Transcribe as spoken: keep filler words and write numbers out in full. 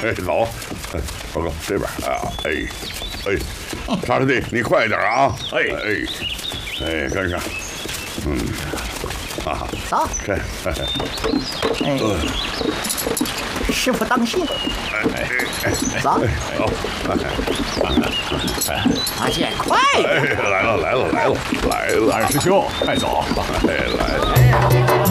哎，走，报告这边啊，哎，哎，沙师弟，你快点啊！哎哎哎，跟上，嗯，啊， 走， 这， 哎，师傅当心， 哎哎哎， 走， 走， 阿健，快哎， 点！ 来了来了来了来了， 二师兄，快走！ 哎，来了。